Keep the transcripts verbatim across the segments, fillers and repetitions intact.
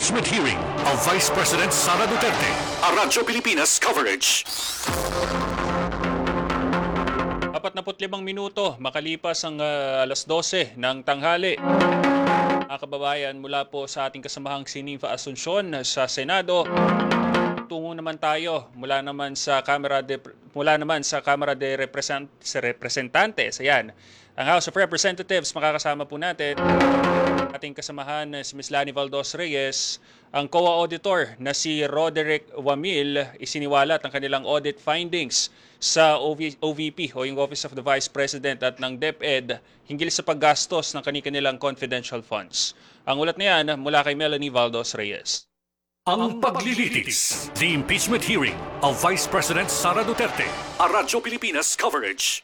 impeachment hearing of Vice President Sara Duterte. A Radyo Pilipinas coverage. apat na limang minuto makalipas ang uh, alas dose ng tanghali. Mga kababayan, mula po sa ating kasamahang si Ninfa Asuncion sa Senado, tungo naman tayo mula naman sa Kamara de mula naman sa Kamara de Represent, Representantes. Ayan, ang House of Representatives. Makakasama po natin ating kasamahan si Miz Lani Valdos Reyes, ang C O A Auditor na si Roderick Wamil. Isiniwalat ang kanilang audit findings sa O V P o yung Office of the Vice President at ng DepEd hinggil sa paggastos ng kanilang confidential funds. Ang ulat na yan mula kay Melanie Valdos Reyes. Ang paglilitis, the impeachment hearing of Vice President Sara Duterte. A Radyo Pilipinas coverage.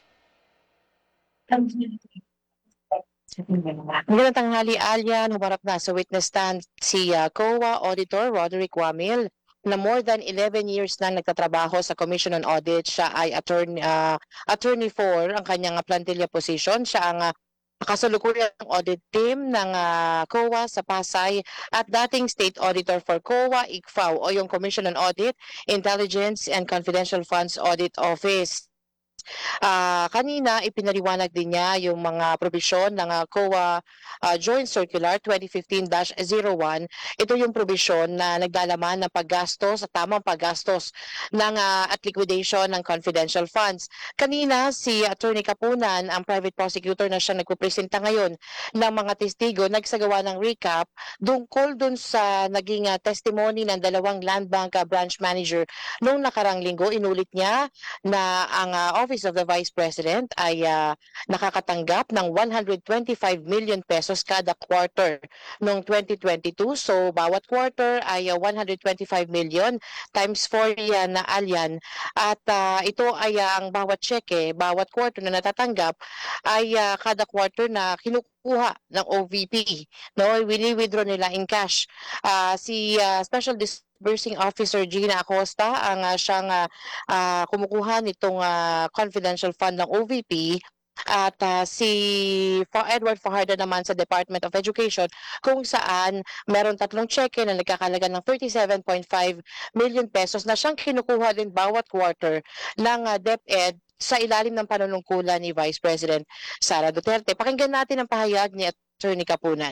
Magandang tanghali, Alyan. Humarap na sa witness stand si uh, C O A Auditor Roderick Wamil na more than eleven years na nagtatrabaho sa Commission on Audit. Siya ay attorney, uh, attorney for ang kanyang plantilla position. Siya ang uh, kasalukuyang audit team ng uh, C O A sa Pasay at dating State Auditor for C O A, I C F A O o yung Commission on Audit, Intelligence and Confidential Funds Audit Office. Uh, kanina ipinaliwanag din niya yung mga probisyon ng uh, C O A uh, Joint Circular twenty fifteen dash zero one. Ito yung probisyon na naglalaman ng paggastos at tamang paggastos ng uh, at liquidation ng confidential funds. Kanina si Attorney Kapunan, ang private prosecutor na siya nagpupresenta ngayon ng mga testigo, nagsagawa ng recap tungkol dun sa naging uh, testimony ng dalawang Land Bank uh, branch manager noong nakarang linggo. Inulit niya na ang uh, Office of the Vice President ay uh, nakakatanggap ng one hundred twenty-five million pesos kada quarter noong twenty twenty-two. So bawat quarter ay uh, one hundred twenty-five million times four yan na Alyan. At uh, ito ay uh, ang bawat cheque, bawat quarter na natatanggap ay uh, kada quarter na kinukuha ng O V P. No, wini-withdraw nila in cash. Uh, si uh, Special Disbursing Officer Gina Acosta ang uh, siyang uh, uh, kumukuha nitong uh, confidential fund ng O V P, at uh, si Edward Fajardo naman sa Department of Education kung saan meron tatlong cheque na nagkakalaga ng thirty-seven point five million pesos na siyang kinukuha din bawat quarter ng uh, DepEd sa ilalim ng panunungkulan ni Vice President Sara Duterte. Pakinggan natin ang pahayag ni Attorney Kapunan.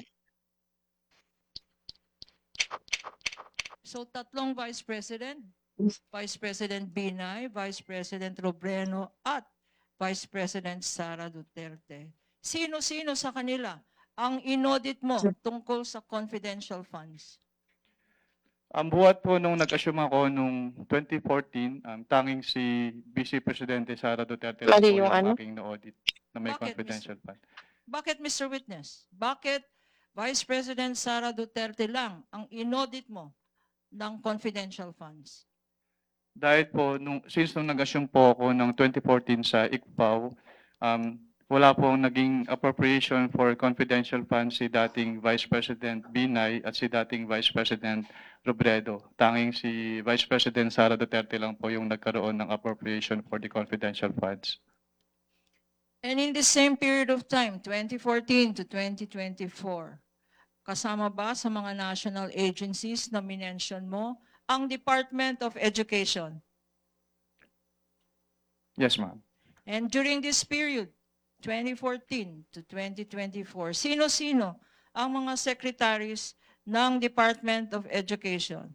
So tatlong Vice President, Vice President Binay, Vice President Robredo at Vice President Sara Duterte. Sino-sino sa kanila ang inaudit mo tungkol sa confidential funds? Ang buhat po nung nag-assume ako nung twenty fourteen, um, tanging si Vice Presidente Sara Duterte lang po Mali yung yung ano? aking na-audit na may Bakit, confidential fund. Bakit, Mister Witness? Bakit Vice President Sara Duterte lang ang inaudit mo ng confidential funds? Dahil po, nung, since nung nag-assume po ako ng twenty fourteen sa I C F A O, um, wala pong naging appropriation for confidential funds si dating Vice President Binay at si dating Vice President Robredo. Tanging si Vice President Sara Duterte lang po yung nagkaroon ng appropriation for the confidential funds. And in the same period of time, twenty fourteen to twenty twenty-four, kasama ba sa mga national agencies na minention mo ang Department of Education? Yes, ma'am. And during this period, twenty fourteen to twenty twenty-four, sino-sino ang mga secretaries ng Department of Education?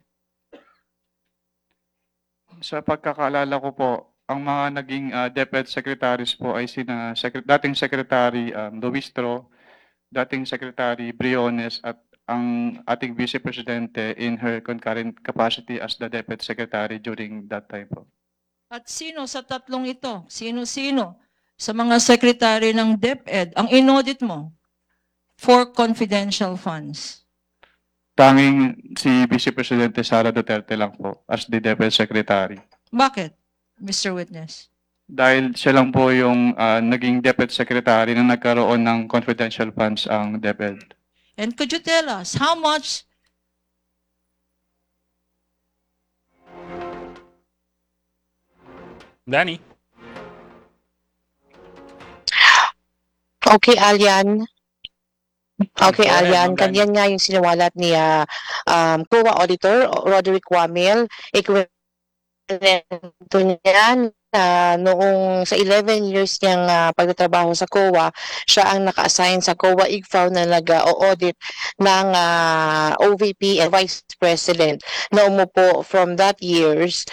Sa pagkakaalala ko po, ang mga naging uh, DepEd secretaries po ay sina Secret dating Secretary um, Luistro, dating Secretary Briones at ang ating Vice Presidente in her concurrent capacity as the DepEd Secretary during that time po. At sino sa tatlong ito? Sino-sino sa mga secretary ng DepEd ang inaudit mo for confidential funds? Tanging si Vice Presidente Sara Duterte lang po as the DepEd Secretary. Bakit, Mister Witness? Dahil siya lang po yung uh, naging DepEd Secretary na nagkaroon ng confidential funds ang DepEd. And could you tell us how much Danny? Okay, Alyan. Okay, Go ahead, Alyan. Ma'am Dani. Kanyan nga yung sinawalat ni uh, um, C O A Auditor Roderick Wamil. Ikwento niya na noong sa eleven years niyang ah, pagtatrabaho sa C O A, siya ang naka-assign sa C O A I G F A O na nag-audit ng ah, O V P and Vice President na umupo from that years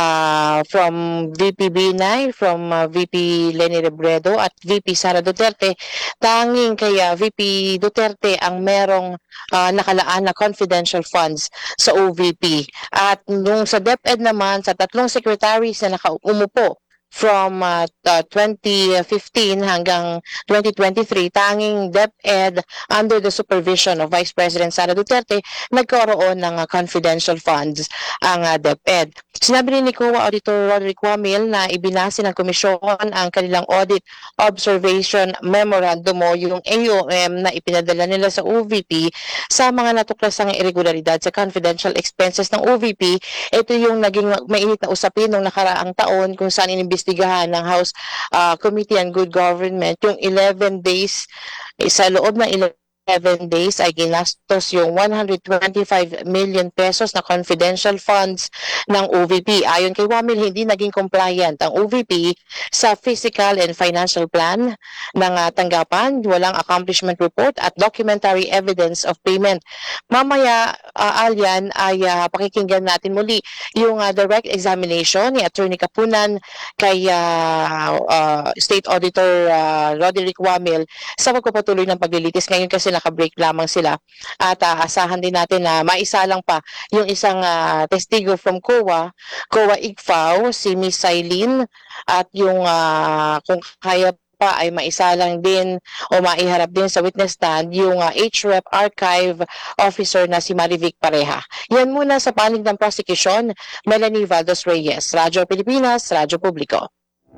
ah, from V P Binay, from ah, V P Leni Robredo at V P Sara Duterte. Tanging kaya V P Duterte ang merong ah, nakalaan na confidential funds sa O V P. At nung sa DepEd naman, sa tatlong secretaries na nakaumupo from uh, uh, twenty fifteen hanggang twenty twenty-three, tanging DepEd under the supervision of Vice President Sara Duterte, nagkaroon ng uh, confidential funds ang uh, DepEd. Sinabi ni C O A Auditor Roderick Wamil na ibinase ng komisyon ang kanilang audit observation memorandum o yung A O M na ipinadala nila sa O V P sa mga natuklasang irregularidad sa confidential expenses ng O V P. Ito yung naging mainit na usapin nung nakaraang taon kung saan inimbestigahan ng House uh, Committee on Good Government yung eleven days, eh, sa loob ng eleven days ay ginastos yung one hundred twenty-five million pesos na confidential funds ng O V P. Ayon kay Wamil, hindi naging compliant ang O V P sa physical and financial plan ng uh, tanggapan, walang accomplishment report at documentary evidence of payment. Mamaya, uh, Alyan, ay uh, pakikinggan natin muli yung uh, direct examination ni Attorney Kapunan kay uh, uh, State Auditor uh, Roderick Wamil sa pagpapatuloy ng paglilitis. Ngayon kasi naka-break lamang sila at uh, asahan din natin na maisalang pa yung isang uh, testigo from C O A, C O A I G F A O, si Miss Sailin, at yung uh, kung kaya pa ay maisalang din o maiharap din sa witness stand yung uh, H R E P Archive Officer na si Marivic Pareha. Yan muna sa panig ng prosecution. Melanie Valdos Reyes, Radyo Pilipinas, Radyo Publiko.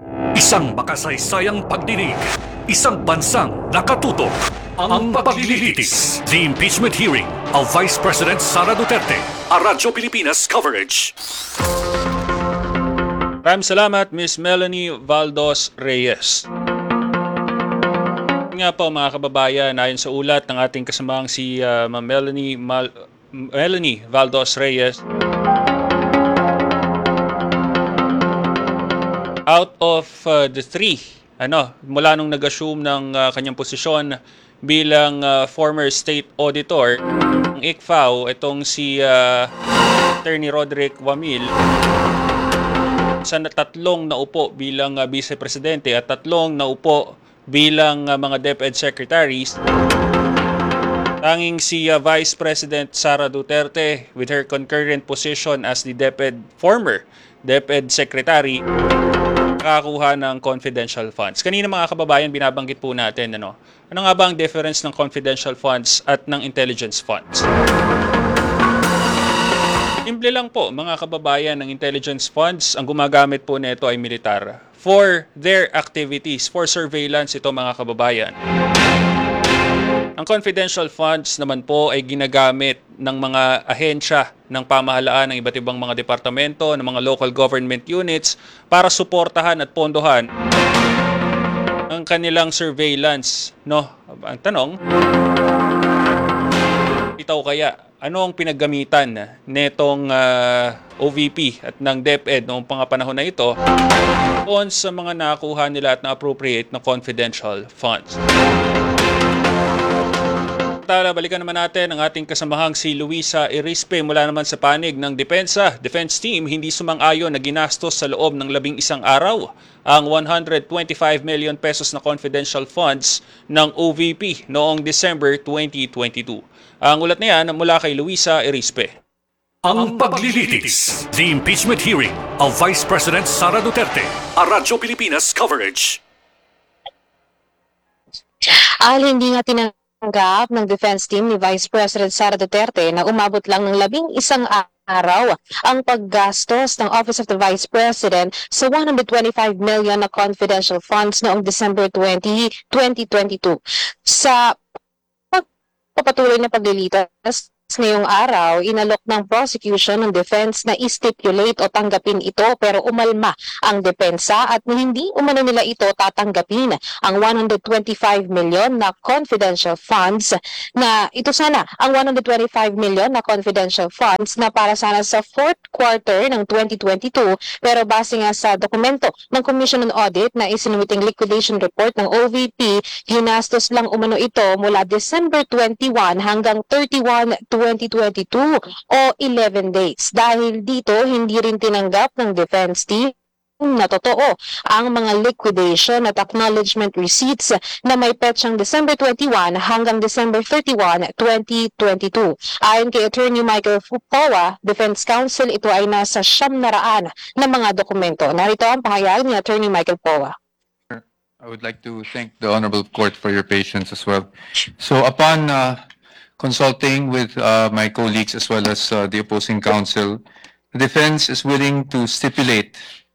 Isang makasaysayang pagdinig, isang bansang nakatutok. Ang paglilitis, the impeachment hearing of Vice President Sara Duterte. A Radyo Pilipinas coverage. Maraming salamat, Miss Melanie Valdos Reyes. Nga po mga kababayan, ayon sa ulat ng ating kasamahang si uh, Ma'am Melanie, Mal- Melanie Valdos Reyes, out of uh, the three, ano, mula nung nag-assume ng uh, kanyang posisyon bilang uh, former state auditor ng I C F A O, itong si uh, Attorney Roderick Wamil, sa tatlong naupo bilang uh, Vice Presidente at tatlong naupo bilang uh, mga DepEd secretaries, tanging si uh, Vice President Sara Duterte with her concurrent position as the DepEd former DepEd Secretary nakakuha ng confidential funds. Kanina mga kababayan, binabanggit po natin ano, ano nga ba ang difference ng confidential funds at ng intelligence funds? Simple lang po mga kababayan, ng intelligence funds, ang gumagamit po nito ay militar for their activities, for surveillance ito mga kababayan. Ang confidential funds naman po ay ginagamit ng mga ahensya ng pamahalaan ng iba't ibang mga departamento, ng mga local government units para suportahan at pondohan ang kanilang surveillance, no? Ang tanong, itaw kaya, ano ang pinaggamitan netong uh, O V P at ng DepEd noong pangapanahon na ito on sa mga nakuha nila at na-appropriate na confidential funds? Tara, balikan naman natin ang ating kasamahang si Luisa Erispe mula naman sa panig ng Depensa. Defense Team hindi sumang-ayon na ginastos sa loob ng labing isang araw ang one hundred twenty-five million pesos na confidential funds ng O V P noong December twenty twenty-two. Ang ulat na yan mula kay Luisa Erispe. Ang paglilitis, the impeachment hearing of Vice President Sara Duterte. A Radyo Pilipinas coverage. Al hindi nga tinanggap ng defense team ni Vice President Sara Duterte na umabot lang ng labing isang araw ang paggastos ng Office of the Vice President sa one hundred twenty-five million na confidential funds noong December twentieth, twenty twenty-two. Sa pagpapatuloy na paglilitas Funds ngayong araw, inalok ng prosecution ng defense na i-stipulate o tanggapin ito pero umalma ang depensa at hindi umano nila ito tatanggapin ang one hundred twenty-five million na confidential funds na ito sana ang one hundred twenty-five million na confidential funds na para sana sa fourth quarter ng twenty twenty-two pero base nga sa dokumento ng Commission on Audit na isinumiting liquidation report ng O V P, ginastos lang umano ito mula December twenty-one hanggang thirty-one, twenty twenty-two o eleven days. Dahil dito, hindi rin tinanggap ng defense team na totoo ang mga liquidation at acknowledgement receipts na may petsang December twenty-one hanggang December thirty-one, twenty twenty-two. Ayon kay Attorney Michael Powa, Defense Counsel, ito ay nasa siyam na raan na mga dokumento. Narito ang pahayag ni Attorney Michael Powa. I would like to thank the Honorable Court for your patience as well. So upon uh, consulting with uh, my colleagues as well as uh, the opposing counsel, the defense is willing to stipulate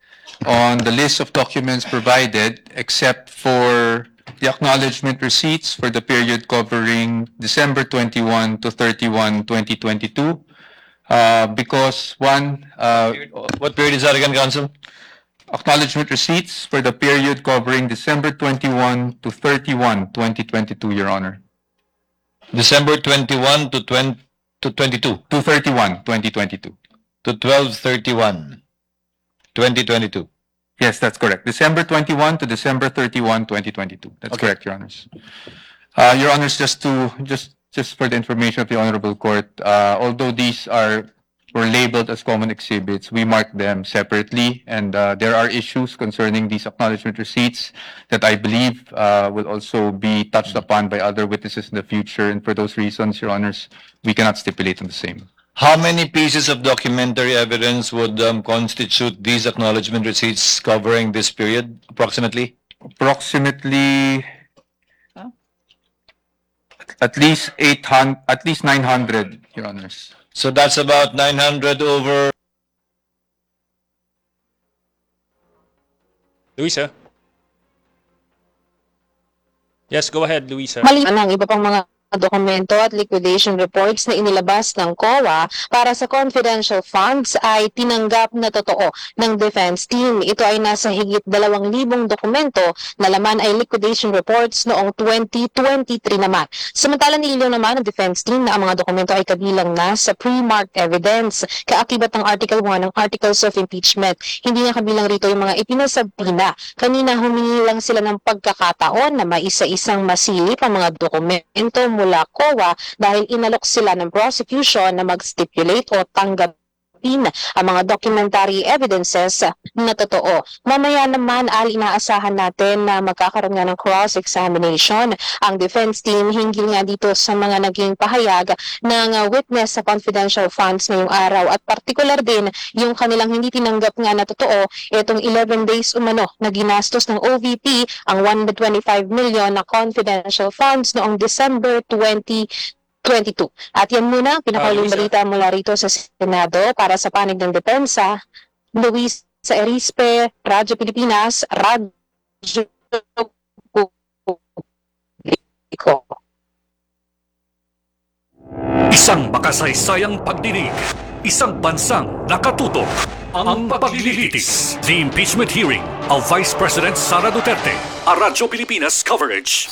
on the list of documents provided except for the acknowledgement receipts for the period covering December twenty-one to thirty-one, twenty twenty-two. Uh, because one, uh, What period is that again, Counsel? acknowledgement receipts for the period covering December twenty-one to thirty-one, twenty twenty-two, Your Honor. December twenty-one to twenty to twenty-two To thirty-one, twenty twenty-two. to twelve thirty-one, twenty twenty-two. Yes, that's correct. December twenty-one to December thirty-one, twenty twenty-two. That's Okay. correct, Your Honors. Uh, Your Honors, just to, just, just for the information of the Honorable Court, uh, although these are, were labeled as common exhibits, we marked them separately, and, uh, there are issues concerning these acknowledgement receipts that I believe, uh, will also be touched upon by other witnesses in the future, and for those reasons, Your Honors, we cannot stipulate on the same. How many pieces of documentary evidence would um, constitute these acknowledgement receipts covering this period, approximately? Approximately Huh? at least eight hundred, at least nine hundred, Your Honors. So that's about nine hundred over. Luisa? Yes, go ahead, Luisa. Mali ang iba pang mga dokumento at liquidation reports na inilabas ng C O A para sa confidential funds ay tinanggap na totoo ng defense team. Ito ay nasa higit dalawang libong dokumento na laman ay liquidation reports noong twenty twenty-three naman. Samantalang nililaw naman ng defense team na ang mga dokumento ay kabilang na sa pre-marked evidence, kaakibat ng Article one ng Articles of Impeachment. Hindi nga kabilang rito yung mga ipinasabina. Kanina humingi lang sila ng pagkakataon na maisa-isang masilip ang mga dokumento mula C O A dahil inalok sila ng prosecution na mag-stipulate o tanggapin ang mga documentary evidences na totoo. Mamaya naman ay inaasahan natin na magkakaroon nga ng cross-examination ang defense team hinggil nga dito sa mga naging pahayag ng uh, witness sa confidential funds ngayong araw at particular din yung kanilang hindi tinanggap nga na totoo itong eleven days umano na ginastos ng O V P ang one hundred twenty-five million na confidential funds noong December twenty twenty-two. At yan muna, pinakauling Luisa. balita mula rito sa Senado para sa panig ng depensa. Luis sa Erispe, Radyo Pilipinas, Radyo Publiko. Isang makasaysayang pagdinig, isang bansang nakatutok. Ang paglilitis. The impeachment hearing of Vice President Sara Duterte. A Radyo Pilipinas coverage.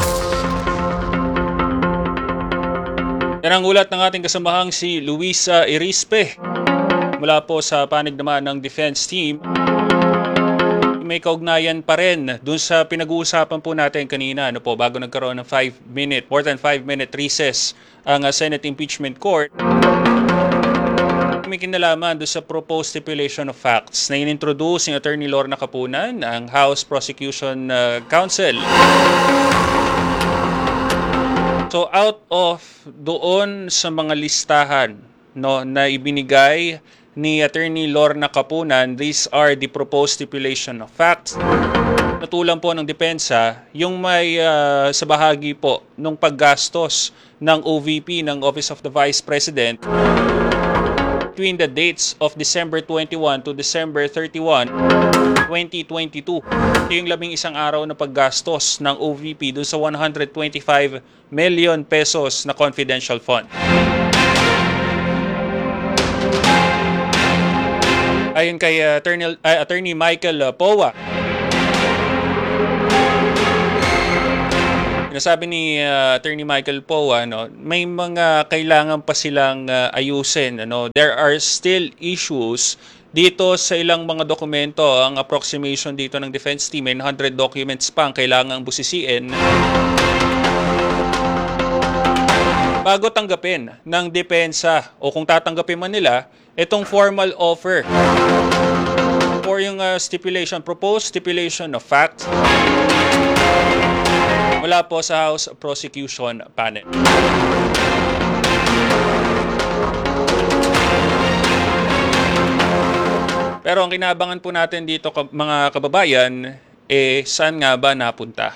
Yan ang ulat ng ating kasamahang si Luisa Erispe mula po sa panig naman ng defense team. May kaugnayan pa rin dun sa pinag-uusapan po natin kanina, ano po, bago nagkaroon ng five minute, more than five minute recess ang uh, Senate Impeachment Court. May kinalaman doon sa proposed stipulation of facts na inintroduce ni Attorney Lorna Kapunan, ang House Prosecution uh, Counsel. So out of doon sa mga listahan no na ibinigay ni Attorney Lorna Kapunan, these are the proposed stipulation of facts. Natulang po ng depensa yung may uh, sa bahagi po nung paggastos ng O V P ng Office of the Vice President between the dates of December twenty-one to December thirty-one, twenty twenty-two. Ito yung labing isang araw na paggastos ng O V P dun sa one hundred twenty-five million pesos na confidential fund. ayon kay uh, Attorney, uh, Attorney Michael uh, Powa. Sinasabi ni uh, Attorney Michael Powa, no, may mga kailangan pa silang uh, ayusin. Ano? There are still issues dito sa ilang mga dokumento. Ang approximation dito ng defense team, may one hundred documents pa ang kailangang busisiin bago tanggapin ng depensa o kung tatanggapin man nila itong formal offer or yung uh, stipulation, proposed stipulation of fact mula po sa House Prosecution Panel. Pero ang kinabangan po natin dito mga kababayan, eh saan nga ba napunta?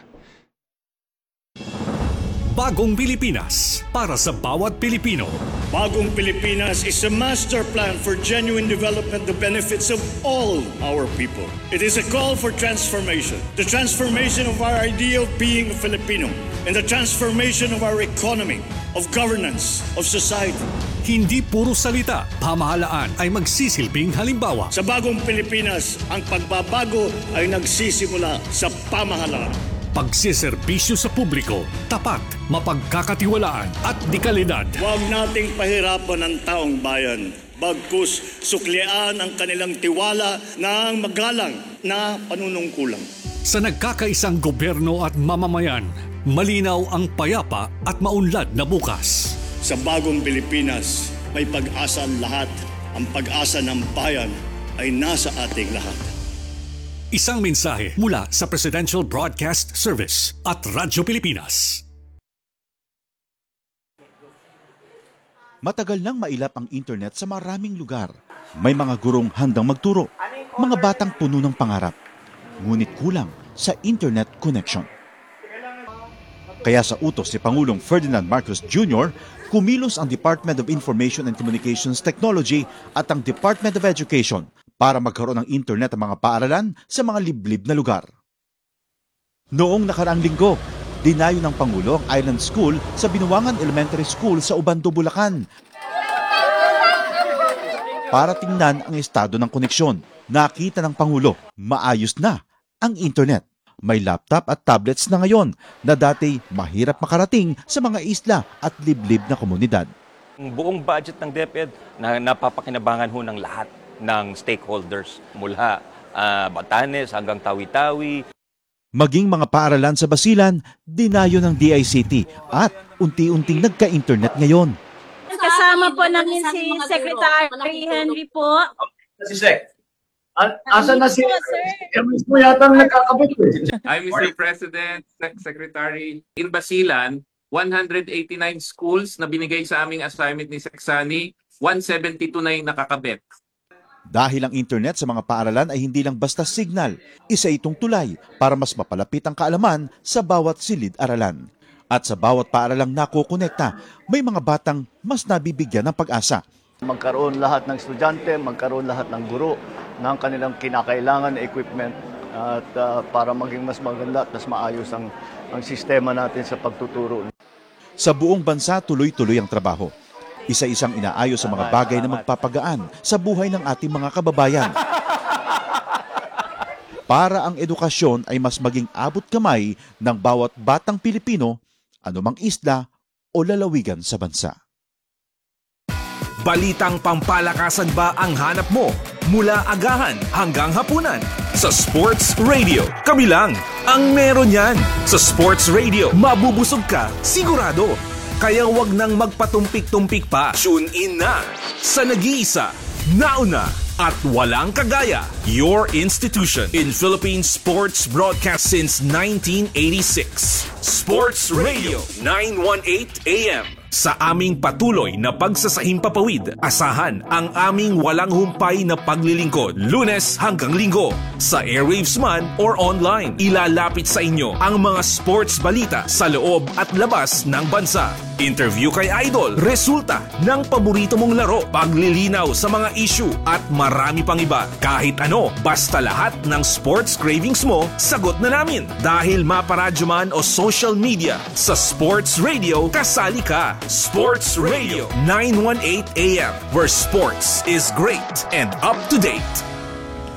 Bagong Pilipinas para sa bawat Pilipino. Bagong Pilipinas is a master plan for genuine development that benefits of all our people. It is a call for transformation. The transformation of our idea of being a Filipino and the transformation of our economy, of governance, of society. Hindi puro salita, pamahalaan ay magsisilbing halimbawa. Sa Bagong Pilipinas, ang pagbabago ay nagsisimula sa pamahalaan. Pagsiservisyo sa publiko, tapat, mapagkakatiwalaan at dekalidad. Huwag nating pahirapan ang taong bayan. Bagkus, suklian ang kanilang tiwala ng magalang na panunungkulan. Sa nagkakaisang gobyerno at mamamayan, malinaw ang payapa at maunlad na bukas. Sa Bagong Pilipinas, may pag-asa ang lahat. Ang pag-asa ng bayan ay nasa ating lahat. Isang mensahe mula sa Presidential Broadcast Service at Radyo Pilipinas. Matagal nang mailap ang internet sa maraming lugar. May mga gurong handang magturo, mga batang puno ng pangarap. Ngunit kulang sa internet connection. Kaya sa utos si Pangulong Ferdinand Marcos Junior, kumilos ang Department of Information and Communications Technology at ang Department of Education para magkaroon ng internet ang mga paaralan sa mga liblib na lugar. Noong nakaraang linggo, dinayo ng Pangulo ang Island School sa Binuangan Elementary School sa Ubando, Bulacan para tingnan ang estado ng koneksyon. Nakita ng Pangulo, maayos na ang internet. May laptop at tablets na ngayon na dati mahirap makarating sa mga isla at liblib na komunidad. Ang buong budget ng DepEd na napapakinabangan ho ng lahat ng stakeholders mula uh, Batanes hanggang Tawi-Tawi. Maging mga paaralan sa Basilan, dinayo ng D I C T at unti-unting nagka-internet ngayon. Kasama po namin si Secretary Henry po. Si Sec. Asan na si Hermes mo yata nagkakabit eh. I'm Mister President, Secretary, in Basilan, one hundred eighty-nine schools na binigay sa aming assignment ni Seksani, one seventy-two na yung nakakabit. Dahil ang internet sa mga paaralan ay hindi lang basta signal, isa itong tulay para mas mapalapit ang kaalaman sa bawat silid-aralan. At sa bawat paaralang nakokonekta, may mga batang mas nabibigyan ng pag-asa. Magkaroon lahat ng estudyante, magkaroon lahat ng guro ng kanilang kinakailangan na equipment at uh, para maging mas maganda at mas maayos ang, ang sistema natin sa pagtuturo. Sa buong bansa, tuloy-tuloy ang trabaho. Isa-isang inaayos sa mga bagay na magpapagaan sa buhay ng ating mga kababayan. Para ang edukasyon ay mas maging abot kamay ng bawat batang Pilipino, anumang isla o lalawigan sa bansa. Balitang pampalakasan ba ang hanap mo? Mula agahan hanggang hapunan. Sa Sports Radio, kami lang ang meron yan. Sa Sports Radio, mabubusog ka, sigurado. Kaya wag nang magpatumpik-tumpik pa. Tune in na sa nag-iisa, nauna at walang kagaya. Your institution in Philippine sports broadcast since nineteen eighty-six. Sports Radio nine eighteen A M. Sa aming patuloy na pagsasahimpapawid, asahan ang aming walang humpay na paglilingkod, Lunes hanggang Linggo. Sa airwaves man or online, ilalapit sa inyo ang mga sports balita sa loob at labas ng bansa. Interview kay Idol, resulta ng paborito mong laro, paglilinaw sa mga issue at marami pang iba. Kahit ano, basta lahat ng sports cravings mo, sagot na namin. Dahil maparadyo man o social media, sa Sports Radio, kasali ka. Sports Radio nine eighteen A M, where sports is great and up to date.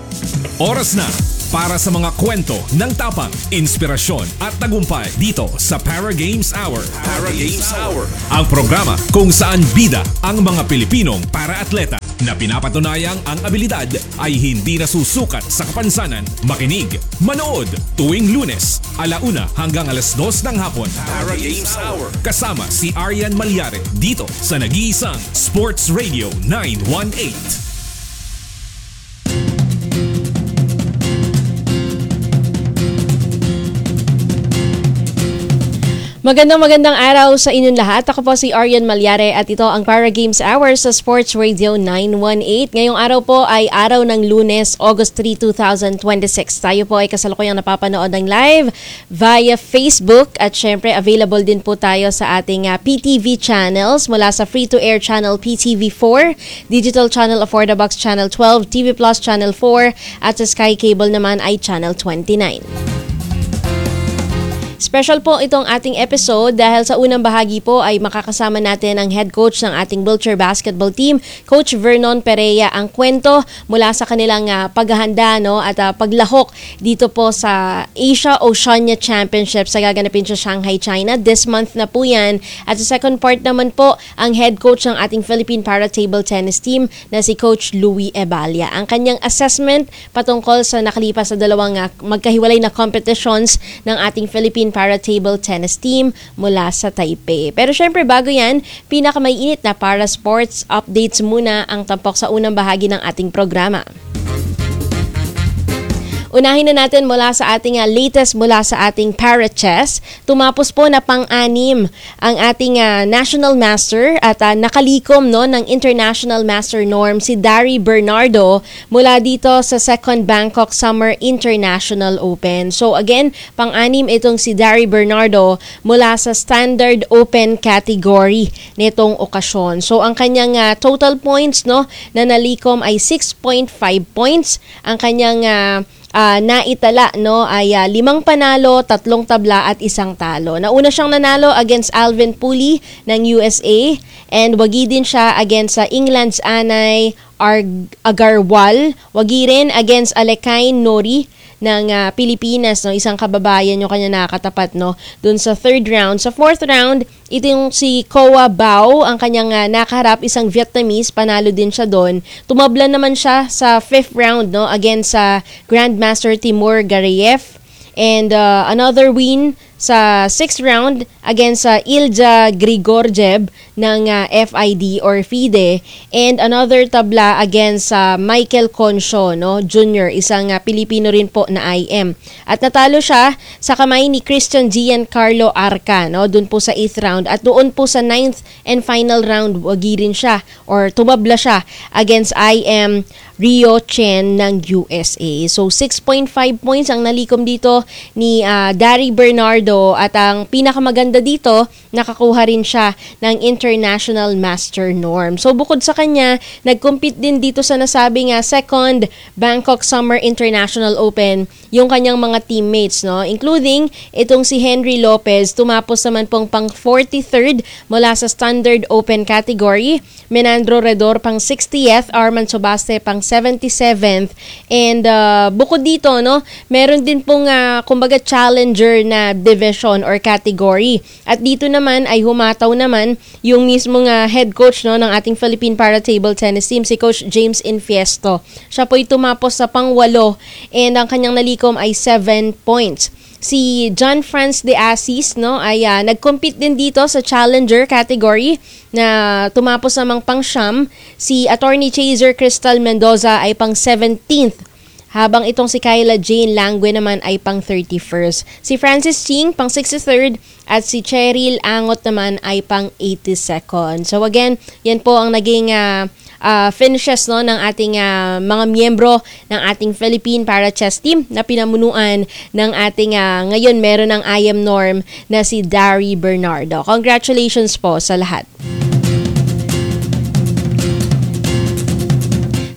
Oras na para sa mga kwento ng tapang, inspirasyon at tagumpay dito sa Para Games Hour. Para Games Hour. Ang programa kung saan bida ang mga Pilipinong para-atleta na pinapatunayang ang abilidad ay hindi nasusukat sa kapansanan. Makinig, manood tuwing Lunes, alauna hanggang alas dos ng hapon. Para Games Hour. Kasama si Arian Malyare dito sa nag-iisang Sports Radio nine one eight. Magandang magandang araw sa inyong lahat. Ako po si Arian Malyare at ito ang Para Games Hour sa Sports Radio nine one eight. Ngayong araw po ay araw ng Lunes, August third, twenty twenty-six. Tayo po ay kasalukuyang napapanood ng live via Facebook at syempre available din po tayo sa ating uh, P T V channels mula sa free-to-air channel P T V four, digital channel of four the Box channel twelve, T V Plus channel four at sa Sky Cable naman ay channel twenty-nine. Special po itong ating episode dahil sa unang bahagi po ay makakasama natin ang head coach ng ating wheelchair basketball team, Coach Vernon Perea. Ang kwento mula sa kanilang uh, paghahanda no, at uh, paglahok dito po sa Asia Oceania Championships sa gaganapin sa Shanghai, China. This month na po yan. At sa second part naman po, ang head coach ng ating Philippine Para Table Tennis team na si Coach Louie Ebalia. Ang kanyang assessment patungkol sa nakalipas sa dalawang uh, magkahiwalay na competitions ng ating Philippine Para Table Tennis team mula sa Taipei. Pero syempre bago yan, pinakamainit na para sports updates muna ang tampok sa unang bahagi ng ating programa. Unahin na natin mula sa ating uh, latest mula sa ating Para Chess. Tumapos po na pang-anim ang ating uh, National Master at uh, nakalikom no, ng International Master norm si Dari Bernardo mula dito sa second Bangkok Summer International Open. So again, pang-anim itong si Dari Bernardo mula sa Standard Open category nitong okasyon. So ang kanyang uh, total points no, na nalikom ay six point five points. Ang kanyang uh, Uh, naitala no ay uh, limang panalo, tatlong tabla at isang talo. Nauna siyang nanalo against Alvin Puli ng U S A and wagi din siya against sa uh, England's Anay Ar- Agarwal. Wagi rin against Alekain Nori ng uh, Pilipinas, no, isang kababayan yung kanya nakatapat no dun sa third round. Sa fourth round, ito yung si Koa Bao, ang kanyang uh, nakaharap, isang Vietnamese, panalo din siya doon. Tumabla naman siya sa fifth round no against sa uh, Grandmaster Timur Garayev. And uh, another win sa sixth round against sa uh, Ilja Grigorjev ng uh, F I D or FIDE, and another tabla against sa uh, Michael Concho no, Junior, isang uh, Pilipino rin po na I M. At natalo siya sa kamay ni Christian Giancarlo Arca no, doon po sa eighth round, at doon po sa ninth and final round wagi rin siya or tumabla siya against I M Rio Chen ng U S A. So six point five points ang nalikom dito ni uh, Dari Bernardo, at ang pinakamaganda dito, nakakuha rin siya ng International Master norm. So bukod sa kanya, nag-compete din dito sa nasabing uh, second Bangkok Summer International Open yung kanyang mga teammates no, including itong si Henry Lopez, tumapos naman pong pang forty-third mula sa Standard Open category. Menandro Redor pang sixtieth, Arman Sobaste pang seventy-seventh, and uh, bukod dito no, meron din pong uh, kumbaga challenger na division or category. At dito naman ay humataw naman yung mismong uh, head coach no ng ating Philippine Para Table Tennis team, si Coach James Infiesto. Siya po'y tumapos sa pangwalo and ang kanyang nalikom ay seven points. Si John Franz de Assis no ay uh, nag-compete din dito sa challenger category na tumapos namang pang siyam. Si Attorney Chaser Crystal Mendoza ay pang seventeenth, habang itong si Kyla Jane Langue naman ay pang thirty-first. Si Francis Ching pang sixty-third at si Cheryl Angot naman ay pang eighty-second. So again, yan po ang naging uh, uh, finishes no ng ating uh, mga miyembro ng ating Philippine Para Chess team na pinamunuan ng ating uh, ngayon meron ng I M norm na si Dari Bernardo. Congratulations po sa lahat.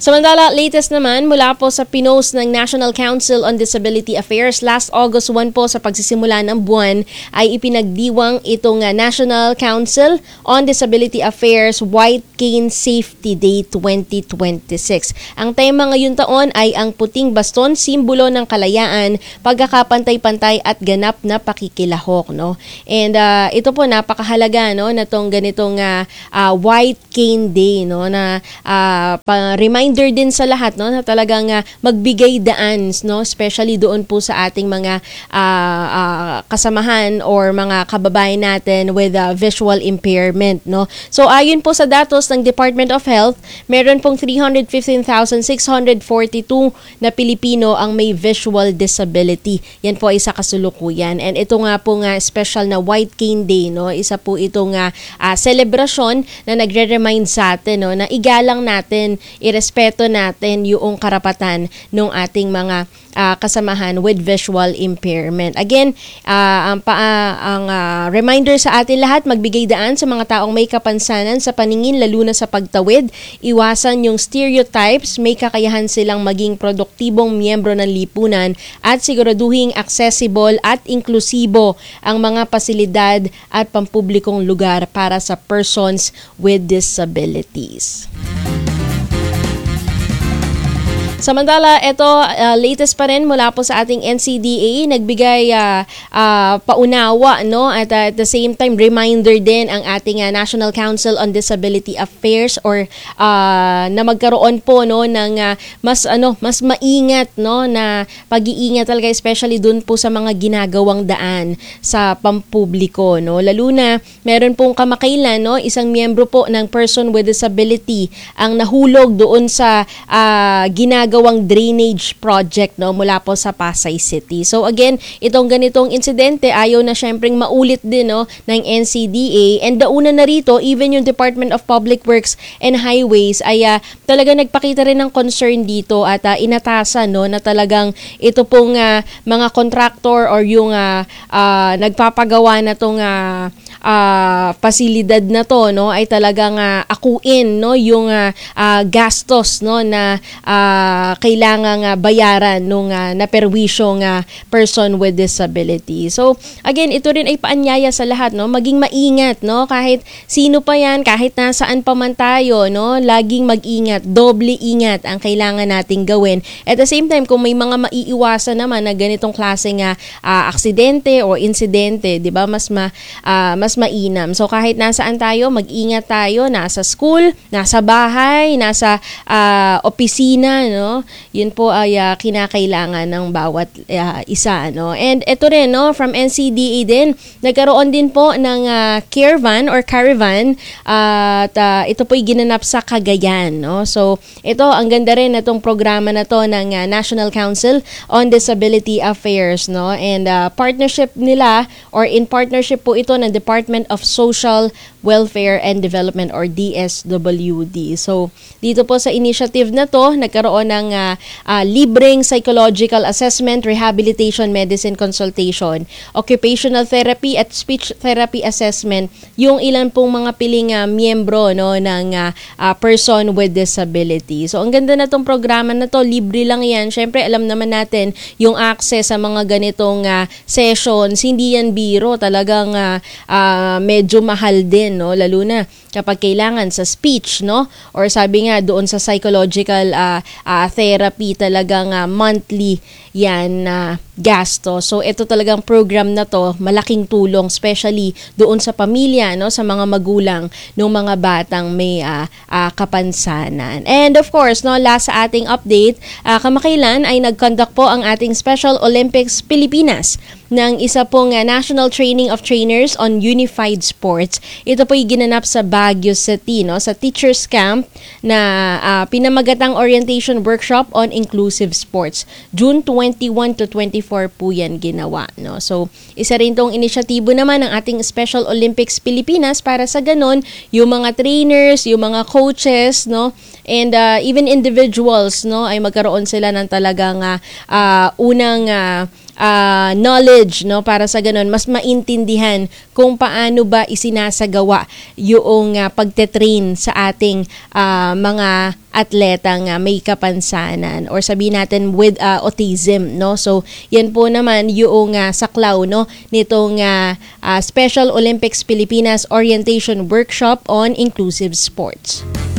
Samantala, latest naman mula po sa pinost ng National Council on Disability Affairs last August one po sa pagsisimula ng buwan ay ipinagdiwang itong uh, National Council on Disability Affairs White Cane Safety Day twenty twenty-six. Ang tema ngayon taon ay ang puting baston, simbolo ng kalayaan, pagkakapantay-pantay at ganap na pakikilahok, no? And uh, ito po napakahalaga, no, na tong ganitong uh, uh, White Cane Day, no, na uh, pa-remind din sa lahat, no, na talagang uh, magbigay daan, no, especially doon po sa ating mga uh, uh, kasamahan or mga kababayan natin with uh, visual impairment, no. So ayon po sa datos ng Department of Health, meron pong three hundred fifteen thousand six hundred forty-two na Pilipino ang may visual disability. Yan po ay sa kasulukuyan. And ito nga po nga special na White Cane Day, no, isa po itong uh, uh, celebration na nagre-remind sa atin, no, na igalang natin, irespeto natin yung karapatan ng ating mga uh, kasamahan with visual impairment. Again, uh, ang, pa, uh, ang uh, reminder sa atin lahat, magbigay daan sa mga taong may kapansanan sa paningin, lalo na sa pagtawid, iwasan yung stereotypes, may kakayahan silang maging produktibong miyembro ng lipunan at siguraduhing accessible at inklusibo ang mga pasilidad at pampublikong lugar para sa persons with disabilities. Samantala, ito, uh, latest pa rin mula po sa ating N C D A, nagbigay uh, uh, paunawa, no, at uh, at the same time, reminder din ang ating uh, National Council on Disability Affairs or uh, na magkaroon po, no, ng uh, mas, ano, mas maingat, no, na pag-iingat talaga, especially dun po sa mga ginagawang daan sa pampubliko, no. Lalo na, meron pong kamakailan, no, isang miyembro po ng person with disability ang nahulog doon sa uh, ginagawang gawang drainage project, no, mula po sa Pasay City. So again, itong ganitong insidente ayaw na syempreng maulit din, no, ng N C D A, and dauna na rito even yung Department of Public Works and Highways ay uh, talaga nagpakita rin ng concern dito at uh, inatasan, no, na talagang ito pong uh, mga contractor or yung uh, uh, nagpapagawa na tong uh, uh, pasilidad na to, no, ay talagang uh, akuin, no, yung uh, uh, gastos, no, na uh, Uh, kailangang uh, bayaran nung uh, naperwisyong uh, person with disability. So, again, ito rin ay paanyaya sa lahat, no? Maging maingat, no? Kahit sino pa yan, kahit nasaan pa man tayo, no? Laging mag-ingat, doble ingat ang kailangan nating gawin. At the same time, kung may mga maiiwasan naman na ganitong klaseng uh, uh, aksidente o insidente, 'di ba? Mas ma, uh, mas mainam. So, kahit nasaan tayo, mag-ingat tayo, nasa school, nasa bahay, nasa uh, opisina, no? Yun po ay uh, kinakailangan ng bawat uh, isa, no. And ito rin, no, from N C D A din, nagkaroon din po ng uh, care van or caravan uh, at uh, ito po ay ginanap sa Cagayan, no. So ito, ang ganda rin na itong programa na to ng uh, National Council on Disability Affairs, no. And uh, partnership nila or in partnership po ito ng Department of Social Welfare and Development or D S W D. So dito po sa initiative na to, nagkaroon ng uh, uh, libreng psychological assessment, rehabilitation, medicine consultation, occupational therapy at speech therapy assessment yung ilan pong mga piling uh, miyembro, no, ng uh, uh, person with disability. So ang ganda na tong programa na to, libre lang yan. Syempre alam naman natin yung access sa mga ganitong uh, sessions, hindi yan biro, talagang uh, uh, medyo mahal din, no, lalo na kapag kailangan sa speech, no, or sabi nga doon sa psychological uh, uh, therapy, talagang uh, monthly yan na uh, gasto. So ito talagang program na to, malaking tulong especially doon sa pamilya, no, sa mga magulang ng mga batang may uh, uh, kapansanan. And of course, no, last sa ating update, uh, kamakailan ay nag-conduct po ang ating Special Olympics Pilipinas ng isa pong uh, National Training of Trainers on Unified Sports. Ito po ay ginanap sa Baguio City, no, sa Teachers Camp na uh, pinamagatang orientation workshop on inclusive sports. June twenty-one to twenty-four po yan ginawa, no. So, isa rin tong inisyatibo naman ng ating Special Olympics Pilipinas para sa ganon, yung mga trainers, yung mga coaches, no, and uh, even individuals, no, ay magkaroon sila ng talagang uh, uh, unang uh, uh, knowledge, no, para sa ganun mas maintindihan kung paano ba isinasagawa yung uh, pagte-train sa ating uh, mga atletang uh, may kapansanan or sabihin natin with uh, autism, no. So yan po naman yung uh, saklaw, no, nitong uh, uh, Special Olympics Pilipinas Orientation Workshop on Inclusive Sports.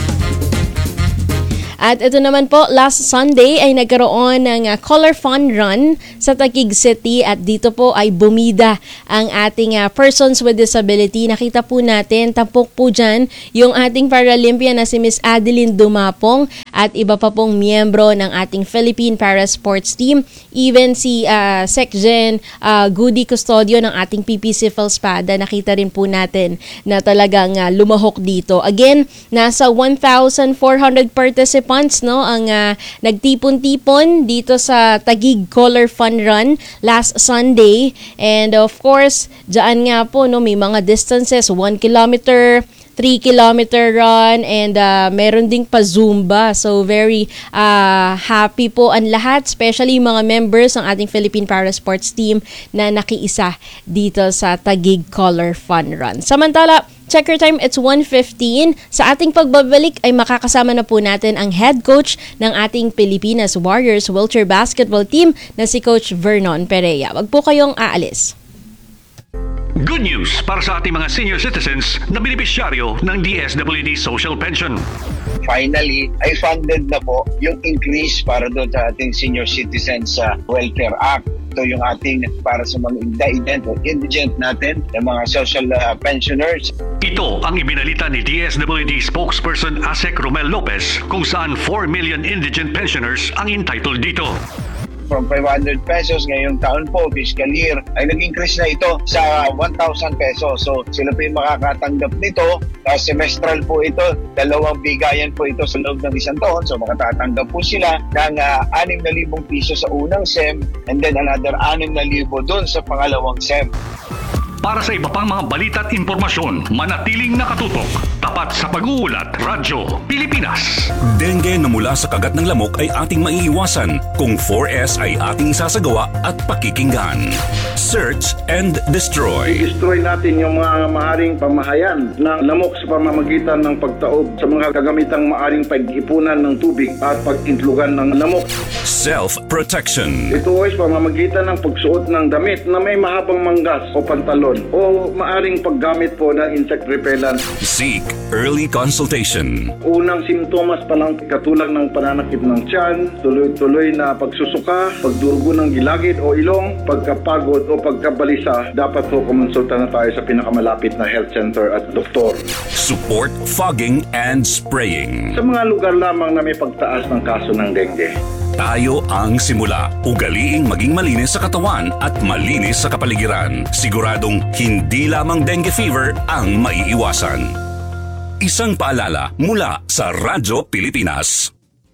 At ito naman po, last Sunday ay nagkaroon ng uh, Color Fun Run sa Taguig City at dito po ay bumida ang ating uh, persons with disability. Nakita po natin, tampok po dyan yung ating Paralympian na si Miss Adeline Dumapong at iba pa pong miyembro ng ating Philippine Para Sports Team. Even si uh, Secgen uh, Goody Custodio ng ating P P C Philspada, nakita rin po natin na talagang uh, lumahok dito. Again, nasa one thousand four hundred participants, no, ang uh, nagtipon-tipon dito sa Taguig Color Fun Run last Sunday. And of course, dyan nga po, no, may mga distances, one kilometer, three kilometer run, and uh, meron ding pa-Zumba. So very uh, happy po ang lahat, especially mga members ng ating Philippine Para Sports Team na nakiisa dito sa Taguig Color Fun Run. Samantala, checker time, it's one fifteen. Sa ating pagbabalik ay makakasama na po natin ang head coach ng ating Pilipinas Warriors wheelchair basketball team na si Coach Vernon Perea. Wag po kayong aalis. Good news para sa ating mga senior citizens na benepisyaryo ng D S W D Social Pension. Finally, ay funded na po yung increase para doon sa ating Senior Citizens uh, Welfare Act. Ito yung ating para sa mga indigent o indigent natin, ng mga social uh, pensioners. Ito ang ibinalita ni D S W D spokesperson Asek Romel Lopez kung saan four million indigent pensioners ang entitled dito. From five hundred pesos ngayong taon po, fiscal year, ay nag-increase na ito sa one thousand pesos. So sila po yung makakatanggap nito. Uh, semestral po ito, dalawang bigayan po ito sa loob ng isang taon. So makatatanggap po sila ng uh, six thousand piso sa unang S E M and then another six thousand doon sa pangalawang S E M. Para sa iba pang mga balita at impormasyon, manatiling nakatutok. Tapat sa pag-uulat, Radyo Pilipinas. Dengue na mula sa kagat ng lamok ay ating maiiwasan kung four S ay ating isasagawa at pakikinggan. Search and destroy. I-destroy natin yung mga maaring pamahayan ng lamok sa pamamagitan ng pagtaob sa mga kagamitang maaring pag-ipunan ng tubig at pag-intlugan ng lamok. Self-protection. Ito ay pamamagitan ng pagsuot ng damit na may mahabang manggas o pantalon o maaring paggamit po ng insect repellent. Seek early consultation. Unang simptomas pa lang katulad ng pananakit ng tiyan, tuloy-tuloy na pagsusuka, pagdurugo ng gilagid o ilong, pagkapagod o pagkabalisa, dapat po kumonsulta na tayo sa pinakamalapit na health center at doktor. Support fogging and spraying. Sa mga lugar lamang na may pagtaas ng kaso ng dengue, tayo ang simula. Ugaliing maging malinis sa katawan at malinis sa kapaligiran. Siguradong hindi lamang dengue fever ang maiiwasan. Isang paalala mula sa Radyo Pilipinas.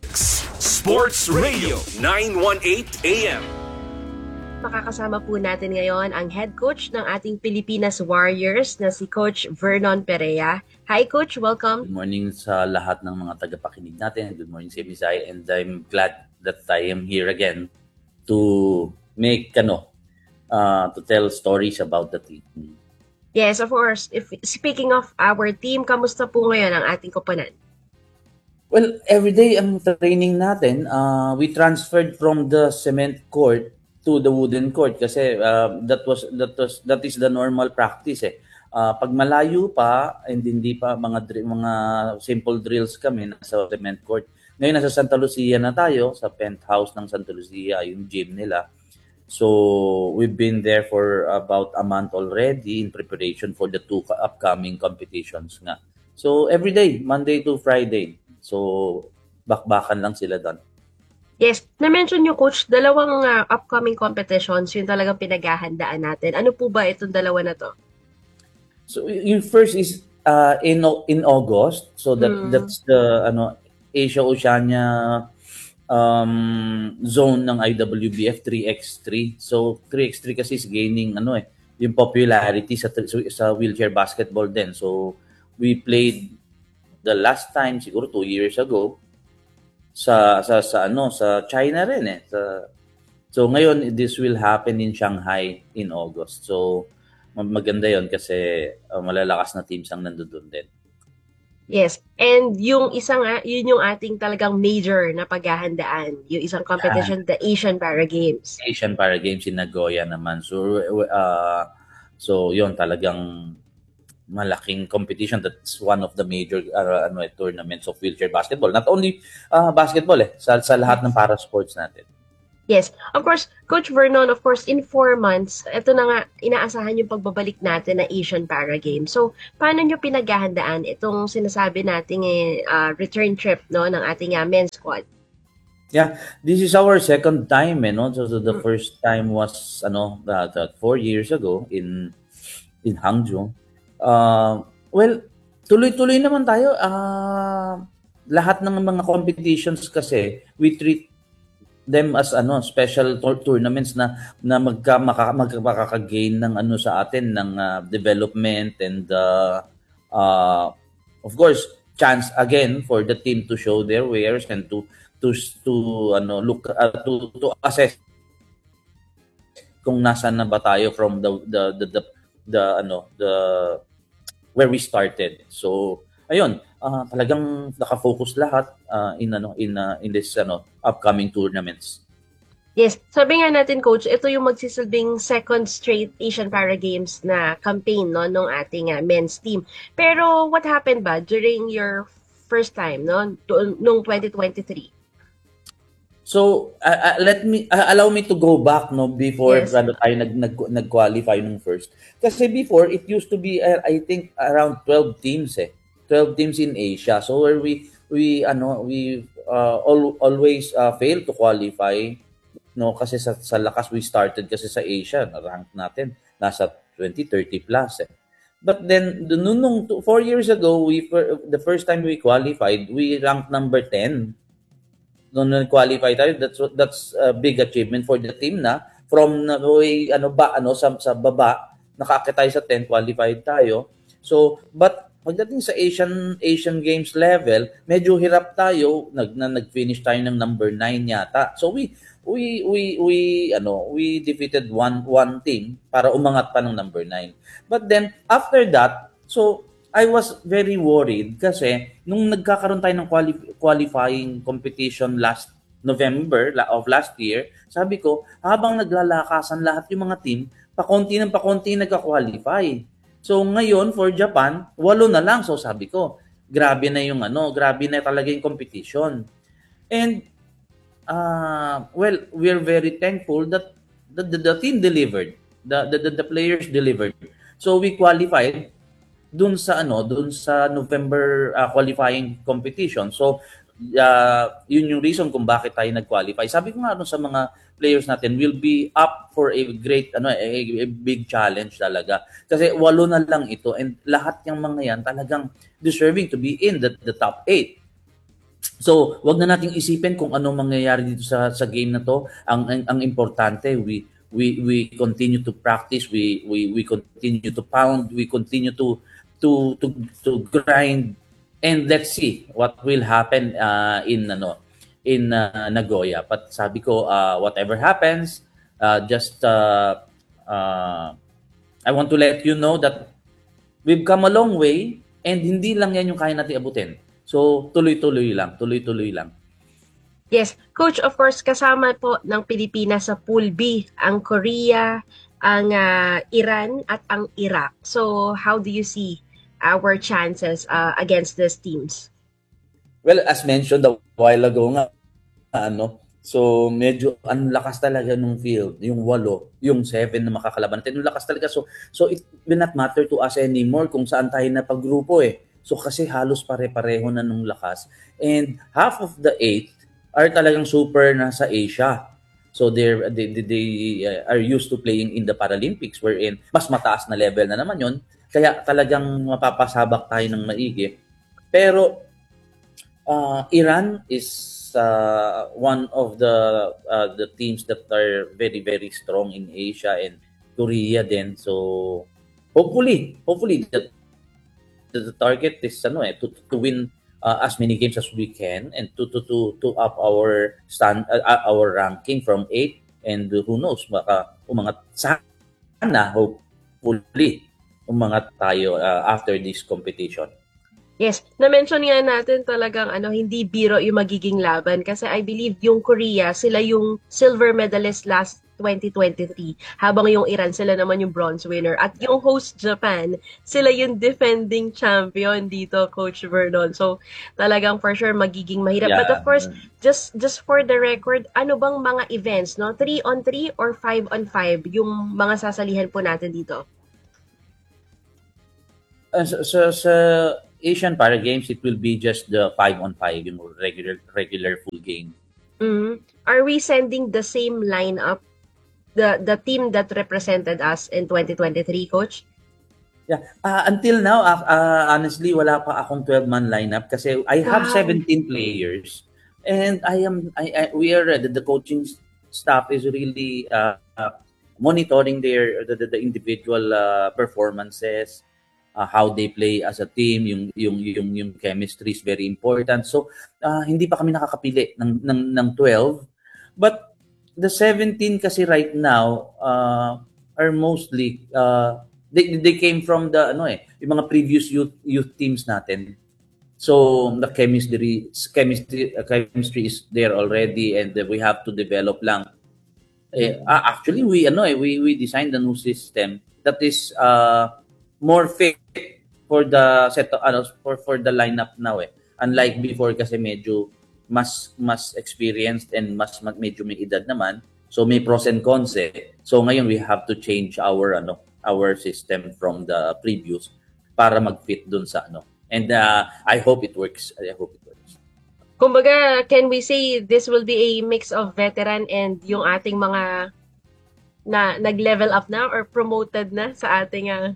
Sports Radio nine eighteen A M. Makakasama po natin ngayon ang head coach ng ating Pilipinas Warriors na si Coach Vernon Perea. Hi Coach, welcome. Good morning sa lahat ng mga tagapakinig natin. Good morning sa Bisay, and I'm glad that I am here again to make ano uh, to tell stories about the team. Yes, of course. If speaking of our team, kamusta po ngayon ang ating koponan? Well, every day ang training natin, uh, we transferred from the cement court to the wooden court kasi uh, that was that was that is the normal practice eh. Uh, pag malayo pa and hindi pa mga mga simple drills kami sa cement court. Ngayon nasa Santa Lucia na tayo, sa penthouse ng Santa Lucia, yung gym nila. So, we've been there for about a month already in preparation for the two upcoming competitions nga. So, every day, Monday to Friday. So, bakbakan lang sila doon. Yes, na-mention nyo Coach, dalawang uh, upcoming competitions, yung talagang pinaghahandaan natin. Ano po ba itong dalawa na to? So, yung first is uh, in in August. So, that mm. that's the ano Asia Oceania um, zone ng I W B F three by three. So three by three kasi is gaining ano eh, yung popularity sa sa wheelchair basketball din. So we played the last time siguro two years ago sa sa sa ano sa China rin eh, sa So ngayon, this will happen in Shanghai in August. So maganda yon kasi uh, malalakas na teams ang nandoon din. Yes. And yung isang, yun yung ating talagang major na paghahandaan. Yung isang competition, the Asian Para Games. Asian Para Games in Nagoya naman. So, uh, so yun talagang malaking competition. That's one of the major uh, ano, tournaments of wheelchair basketball. Not only uh, basketball eh, sa, sa lahat ng para sports natin. Yes. Of course, Coach Vernon, of course, in four months, ito na nga, inaasahan yung pagbabalik natin na Asian Para Games. So, paano nyo pinaghahandaan itong sinasabi nating eh, uh, return trip no, ng ating uh, men's squad? Yeah, this is our second time, eh, no? So, so the first time was ano, uh, the four years ago in in Hangzhou. Uh, well, tuloy-tuloy naman tayo. Uh, lahat ng mga competitions kasi, we treat them as ano special tournaments na na magka maka, magkakagain ng ano sa atin ng uh, development and uh, uh, of course chance again for the team to show their wares and to to to ano look uh, to to assess kung nasaan na ba tayo from the the the the, the ano the where we started. So ayun, uh, talagang naka-focus lahat uh, in ano in uh, in this ano upcoming tournaments. Yes, sabi nga natin coach, ito yung magsisilbing second straight Asian Para Games na campaign no nung ating uh, men's team. Pero what happened ba during your first time no to, nung twenty twenty-three? So uh, uh, let me uh, allow me to go back no before Yes. ano tayo nag, nag nag-qualify nung first. Kasi before it used to be uh, I think around twelve teams eh. twelve teams in Asia. So where we we ano we uh, al- always uh, fail to qualify no kasi sa, sa lakas we started kasi sa Asia, rank natin nasa twenty thirty plus eh. But then nung, nung two, four years ago we the first time we qualified, we ranked number ten. Nung nag-qualify tayo, that's that's a big achievement for the team na from na way ano ba ano sa, sa baba nakaakyat tayo sa ten, qualified tayo. So but pagdating sa Asian Asian Games level, medyo hirap tayo, nag na, nag-finish tayo ng number nine yata. So we we we we ano, we defeated one one team para umangat pa ng number nine. But then after that, so I was very worried kasi nung nagkakaroon tayo ng quali- qualifying competition last November of last year, sabi ko, habang naglalakasan lahat yung mga team, pakonti ng pakonti nagka-qualify. So ngayon for Japan, walo na lang. So sabi ko, grabe na yung ano, grabe na talaga yung competition. And uh, well, we're very thankful that the, the, the team delivered. The, the the the players delivered. So we qualified dun sa ano, dun sa November uh, qualifying competition. So uh, yun yung reason kung bakit tayo nag-qualify. Sabi ko nga dun sa mga players natin will be up for a great ano a, a big challenge talaga kasi walo na lang ito and lahat ng mga yan talagang deserving to be in the, the top eight. So wag na nating isipin kung anong mangyayari dito sa sa game na to. Ang ang, ang importante we we we continue to practice, we we we continue to pound, we continue to to to to grind and let's see what will happen uh, in ano in uh, Nagoya. But sabi ko, uh, whatever happens, uh, just uh, uh, I want to let you know that we've come a long way and hindi lang yan yung kaya natin abutin. So, tuloy-tuloy lang, tuloy-tuloy lang. Yes, coach, of course, kasama po ng Pilipinas sa Pool B, ang Korea, ang uh, Iran at ang Iraq. So, how do you see our chances uh, against these teams? Well, as mentioned a while ago nga, ano, so medyo ang lakas talaga nung field, yung walo, yung seven na makakalaban natin, yung lakas talaga. So, so it will not matter to us anymore kung saan tayo na paggrupo eh. So kasi halos pare-pareho na nung lakas. And half of the eight are talagang super na sa Asia. So they're, they, they, they uh, are used to playing in the Paralympics wherein mas mataas na level na naman yon. Kaya talagang mapapasabak tayo ng maigi. Pero uh, Iran is uh, one of the uh, the teams that are very very strong in Asia and Korea din. So hopefully, hopefully the, the target is ano eh to, to win uh, as many games as we can and to to to to up our stand uh, our ranking from eight And uh, who knows, baka umangat sana, hopefully, umangat tayo uh, after this competition. Yes, na-mention nga natin talagang ano, hindi biro yung magiging laban kasi I believe yung Korea, sila yung silver medalist last twenty twenty-three, habang yung Iran, sila naman yung bronze winner. At yung host Japan, sila yung defending champion dito, Coach Vernon. So, talagang for sure magiging mahirap. Yeah. But of course, just just for the record, ano bang mga events, no? three on three or five on five yung mga sasalihan po natin dito? Uh, sa, sa, sa Asian Para Games, it will be just the five on five, yung regular regular full game. Mm-hmm. Are we sending the same lineup, the the team that represented us in twenty twenty-three, Coach? Yeah. Uh, until now, uh, uh, honestly, wala pa akong twelve-man lineup kasi I have Wow. seventeen players. And I am, I, I we are, the, the coaching staff is really uh, uh, monitoring their, the, the, the individual uh, performances, uh, how they play as a team, yung, yung, yung, yung chemistry is very important. So, uh, hindi pa kami nakakapili ng, ng, ng twelve. But the seventeen kasi right now uh, are mostly, uh, they, they came from the, ano eh, yung mga previous youth, youth teams natin. So the chemistry, chemistry, uh, chemistry is there already, and uh, we have to develop lang. Eh, uh, actually, we ano eh, we we designed a new system that is uh, more fit for the set of, ano, for for the lineup now eh. Unlike before kasi medyo mas mas experienced and mas, mas medyo may edad naman. So may pros and cons eh. So ngayon we have to change our ano our system from the previous para mag-fit dun sa ano. And uh, I hope it works. I hope it works. Kumbaga, can we say this will be a mix of veteran and yung ating mga na nag-level up na or promoted na sa ating uh...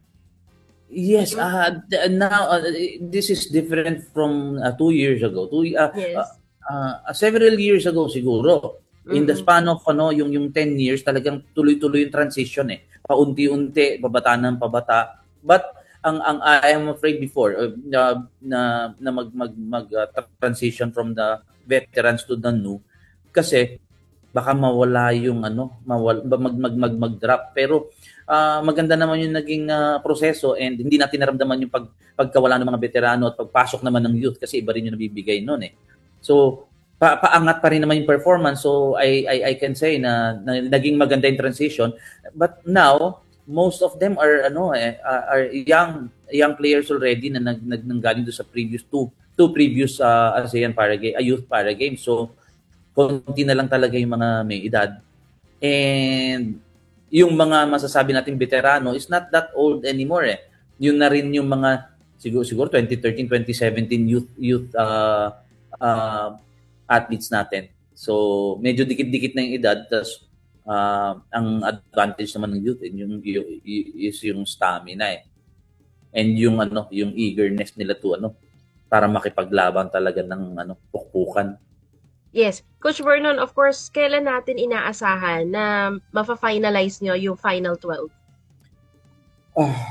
Yes, uh, th- now uh, this is different from uh, two years ago. Two uh, Yes. uh, uh, several years ago siguro. In the Mhm. span of ano, yung yung ten years talagang tuloy-tuloy yung transition eh. Paunti-unti, pabata ng pabata. But ang ang I am afraid before uh, na na, na mag mag mag uh, transition from the veterans to the new kasi baka mawala yung ano, mawala mag mag mag mag-drop pero uh, maganda naman yung naging uh, proseso and hindi natin naramdaman yung pag pagkawala ng mga veterano at pagpasok naman ng youth kasi iba rin yung nabibigay noon eh. So pa paangat pa rin naman yung performance so I I I can say na, na naging maganda yung transition but now most of them are ano eh uh, are young young players already na nag, nag nanggaling do sa previous two two previous uh, ASEAN Para Games, uh, Youth Para Games. So konti na lang talaga yung mga may edad. And yung mga masasabi nating veterano is not that old anymore eh. Yun na rin yung mga siguro siguro twenty thirteen, twenty seventeen youth youth uh, uh, athletes natin. So medyo dikit-dikit na yung edad tas Uh, ang advantage naman ng youth yung, yung is yung stamina eh. And yung ano, yung eagerness nila to ano para makipaglaban talaga ng ano, pukpukan. Yes. Coach Vernon, of course, kailan natin inaasahan na mafa-finalize nyo yung final twelve? Ah.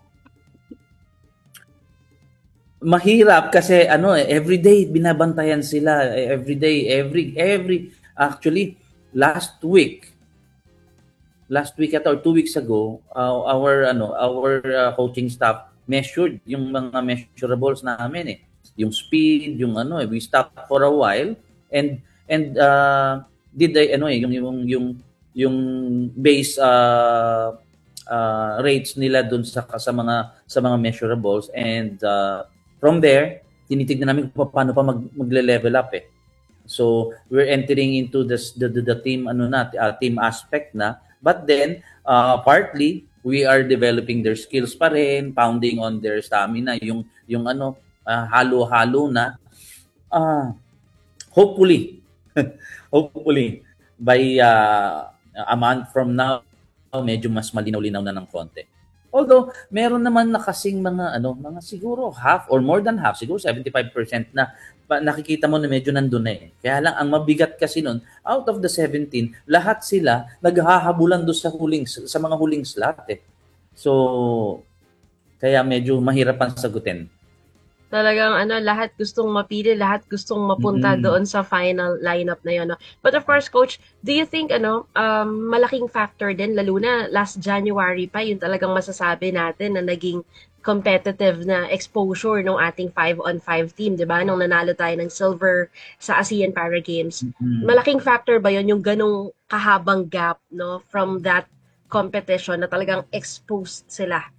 Mahirap kasi ano eh, everyday binabantayan sila, everyday, every every actually last week last week at or two weeks ago, uh, our ano, our uh, coaching staff measured yung mga measurables namin eh. Yung speed, yung ano eh, we stopped for a while and and uh, did they ano eh yung yung yung yung base uh, uh, rates nila dun sa sa mga sa mga measurables and uh, from there tinitignan namin kung paano pa mag, magle-level up eh. So we're entering into this the the, the team ano na uh, team aspect na. But then, uh, partly, we are developing their skills pa rin, pounding on their stamina, yung, yung ano, uh, halo-halo na. Uh, hopefully, hopefully, by uh, a month from now, medyo mas malinaw-linaw na ng konti. Although, meron naman na kasing mga, ano, mga siguro half or more than half, siguro seventy-five percent na nakikita mo na medyo nandun na eh. Kaya lang, ang mabigat kasi nun, out of the seventeen, lahat sila naghahabulan doon sa huling, sa mga huling slot eh. So, kaya medyo mahirap ang sagutin. Talagang ano, lahat gustong mapili, lahat gustong mapunta Mm. doon sa final lineup na yun. No? But of course, Coach, do you think ano, um, malaking factor din, lalo na last January pa, yun talagang masasabi natin na naging competitive na exposure ng ating five on five team, di ba? Nung nanalo tayo ng silver sa ASEAN Para Games. Mm. Malaking factor ba yun, yung ganong kahabang gap no, from that competition na talagang exposed sila?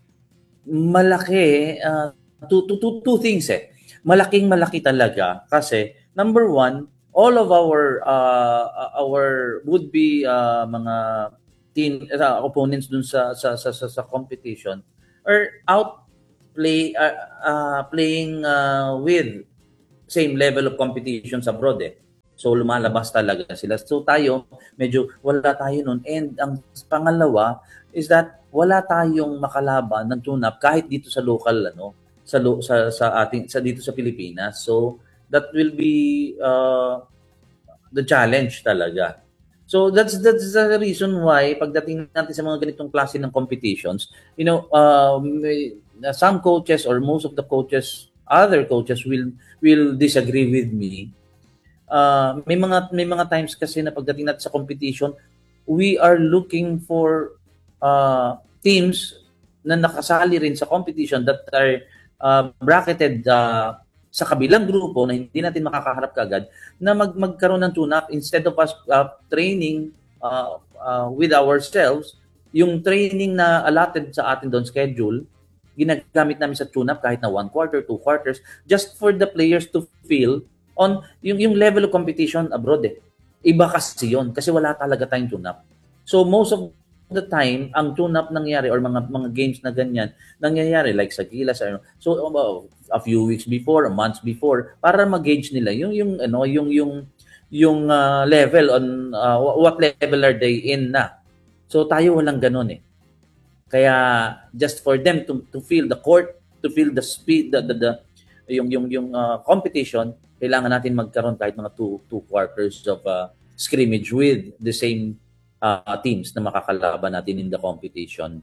Malaki, uh, two, two, two, two things eh. Malaking malaki talaga kasi number one, all of our uh, our would be uh, mga team uh, opponents dun sa sa sa sa, sa competition are out play uh, uh, playing uh, with same level of competitions abroad eh. So lumalabas talaga sila. So tayo medyo wala tayo noon, and ang pangalawa is that wala tayong makalaban ng tune-up kahit dito sa local ano sa lo, sa sa ating sa dito sa Pilipinas. So that will be uh, the challenge talaga. So that's that's the reason why pagdating natin sa mga ganitong klase ng competitions, you know, um, some coaches or most of the coaches, other coaches will will disagree with me. Uh, may mga may mga times kasi na pagdating natin sa competition, we are looking for uh, teams na nakasali rin sa competition that are uh, bracketed uh, sa kabilang grupo na hindi natin makakaharap kagad na mag magkaroon ng tune-up instead of us uh, training uh, uh, with ourselves. Yung training na allotted sa atin doon schedule, ginagamit namin sa tune-up kahit na one quarter, two quarters, just for the players to feel on yung, yung level of competition abroad eh. Iba kasi yun kasi wala talaga tayong tune-up. So most of the time, ang tune-up nangyari or mga mga games na ganyan, nangyayari like sa Gilas. So uh, a few weeks before, months before, para mag-gauge nila yung yung ano yung yung yung uh, level on uh, what level are they in na. So tayo walang ganun eh. Kaya just for them to to feel the court, to feel the speed, the the, the yung yung yung uh, competition, kailangan natin magkaroon kahit mga two two quarters of uh, scrimmage with the same uh, teams na makakalaban natin in the competition.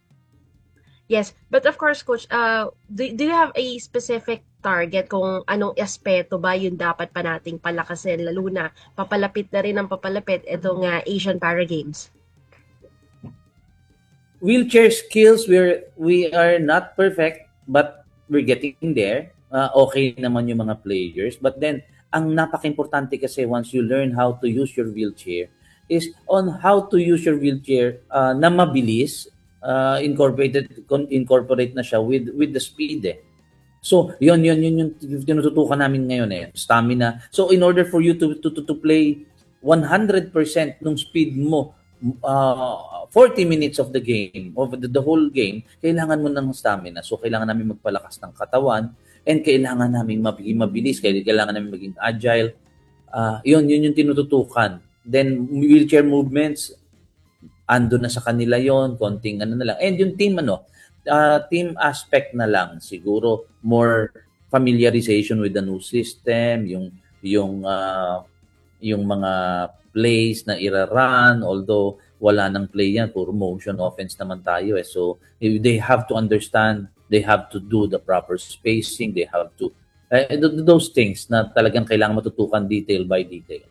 Yes, but of course, Coach, uh, do, do you have a specific target kung anong aspeto ba yung dapat pa nating palakasin, lalo na papalapit na rin ang papalapit itong uh, Asian Para Games? Wheelchair skills, we're, we are not perfect, but we're getting there. Uh, okay naman yung mga players. But then, ang napaka-importante kasi once you learn how to use your wheelchair is on how to use your wheelchair uh, na mabilis, uh, incorporated incorporate na siya with with the speed eh. So, yun yun yun yung tinututukan namin ngayon eh, stamina. So, in order for you to to to, to play one hundred percent ng speed mo uh, forty minutes of the game, of the, the whole game, kailangan mo ng stamina. So, kailangan namin magpalakas ng katawan and kailangan namin maging mabilis, kailangan namin maging agile. Uh, yun, yun yung tinututukan. Then, wheelchair movements, ando na sa kanila yon, konting ano na lang. And yung team, ano, uh, team aspect na lang, siguro more familiarization with the new system, yung, yung, uh, yung mga plays na ira-run, although wala nang play yan, puro motion offense naman tayo eh. So, they have to understand, they have to do the proper spacing, they have to, uh, those things na talagang kailangan matutukan detail by detail.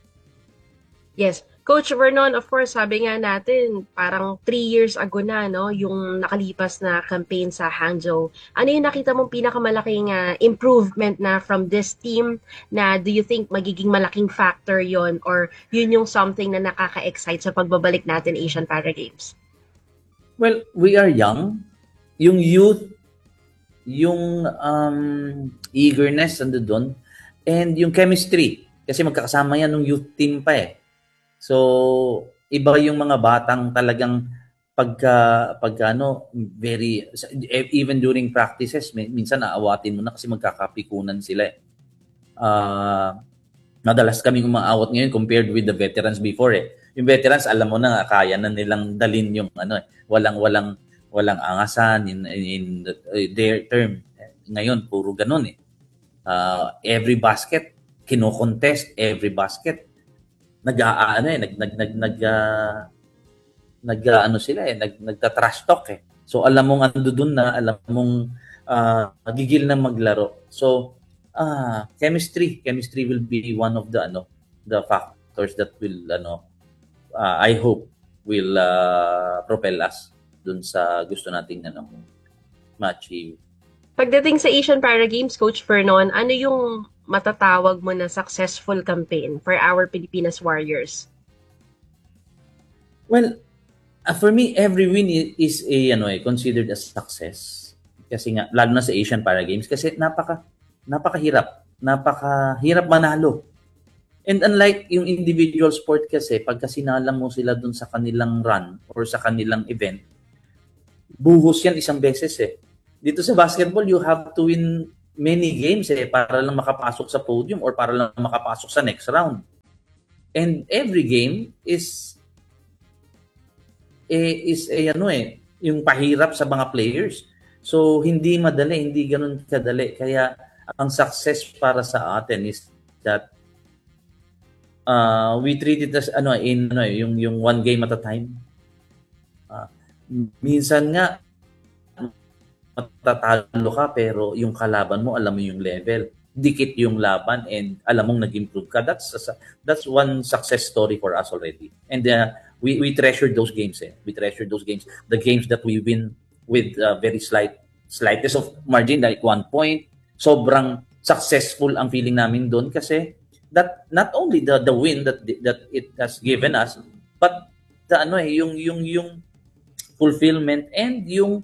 Yes. Coach Vernon, of course, sabi nga natin, parang three years ago na, no, yung nakalipas na campaign sa Hangzhou. Ano yung nakita mong pinakamalaking uh, improvement na from this team na do you think magiging malaking factor yon or yun yung something na nakaka-excite sa pagbabalik natin Asian Para Games? Well, we are young. Yung youth, yung um, eagerness ando doon, and yung chemistry. Kasi magkakasama yan ng youth team pa eh. So, iba yung mga batang talagang pagka, pagka ano, very, even during practices, minsan naawatin mo na kasi magkakapikunan sila eh. Uh, madalas kaming umaawat ngayon compared with the veterans before eh. Yung veterans, alam mo na, kaya na nilang dalin yung ano eh, walang, walang, walang angasan in, in, in their term. Ngayon, puro ganun eh. Uh, every basket, kino-contest every basket. Nag-aano eh, nag nag nag nag uh, nag uh, ano sila eh, nag nagta-trash talk eh. So alam mong ando doon na, alam mong uh, gigil na maglaro. So, ah, chemistry, chemistry will be one of the ano, the factors that will ano, uh, I hope will uh, propel us dun sa gusto nating ano, ma-achieve. Pagdating sa Asian Para Games, Coach Vernon, ano yung matatawag mo na successful campaign for our Pilipinas Warriors? Well, uh, for me, every win i- is a ano eh, considered a success. Kasi nga, lalo na sa Asian Para Games, kasi napaka, napakahirap. Napakahirap manalo. And unlike yung individual sport kasi, pagka sinalang mo sila dun sa kanilang run or sa kanilang event, buhos yan isang beses eh. Dito sa basketball, you have to win many games eh, para lang makapasok sa podium or para lang makapasok sa next round. And every game is eh, is eh, ano eh, yung pahirap sa mga players. So, hindi madali, hindi ganun kadali. Kaya, ang success para sa atin is that uh, we treat it as, ano, in, ano, yung, yung one game at a time. Uh, minsan nga, matatalo ka, pero yung kalaban mo, alam mo yung level. Dikit yung laban and alam mong nag-improve ka. That's, that's one success story for us already. And uh, we, we treasure those games. Eh. We treasure those games. The games that we win with uh, very slight, slightest of margin, like one point. Sobrang successful ang feeling namin doon kasi that not only the the win that that it has given us, but the ano eh, yung yung yung fulfillment and yung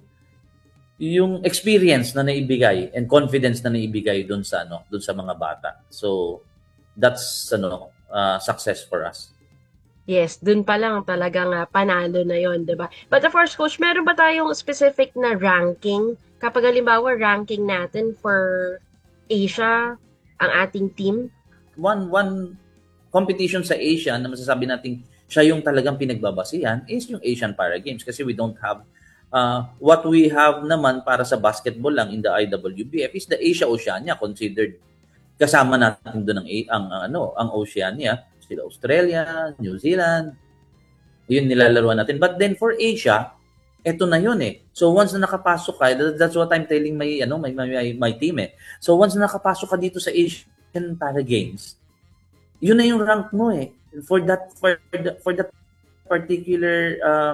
yung experience na naibigay and confidence na naibigay doon sa ano, doon sa mga bata. So that's ano, uh, success for us. Yes, dun pa lang talagang uh, panalo na yon, 'di ba? But of course, coach, meron ba tayong specific na ranking kapag halimbawa ranking natin for Asia ang ating team? One one competition sa Asia na masasabi natin siya yung talagang pinagbabasihan is yung Asian Para Games kasi we don't have Uh, what we have naman para sa basketball lang in the I W B F is the Asia Oceania considered kasama natin doon ang, ang, ang ano ang Oceania, sila Australia, New Zealand. Yun nilalaruan natin. But then for Asia, eto na yun eh. So once na nakapasok ka, that's what I'm telling my ano my my, my team eh. So once na nakapasok ka dito sa Asian Para Games, yun na yung rank mo eh. For that for the, for that particular uh,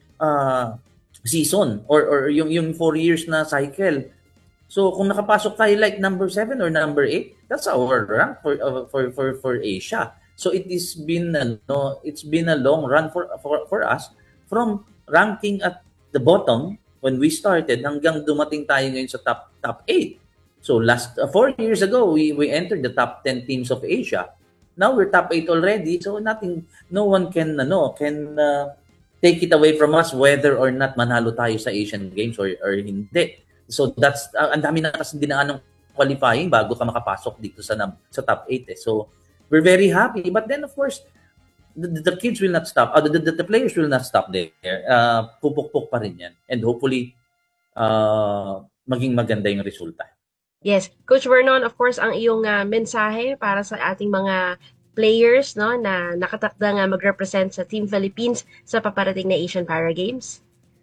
uh season or or yung yung four years na cycle. So kung nakapasok tayo like number seven or number eight, that's our rank for uh, for for for Asia. So it is been ano, it's been a long run for for for us from ranking at the bottom when we started hanggang dumating tayo ngayon sa top top eight. So last uh, four years ago we we entered the top ten teams of Asia. Now we're top eight already. So nothing no one can ano can uh, take it away from us whether or not manalo tayo sa Asian Games or, or hindi. So that's, uh, ang dami na kasi dinaan ng qualifying bago ka makapasok dito sa sa top eight. Eh. So we're very happy. But then of course, the, the kids will not stop. Uh, the, the, the players will not stop there. Uh, pupuk-puk pa rin yan. And hopefully, uh, maging maganda yung resulta. Yes. Coach Vernon, of course, ang iyong uh, mensahe para sa ating mga players no na nakatakda nga mag-represent sa Team Philippines sa paparating na Asian Para Games?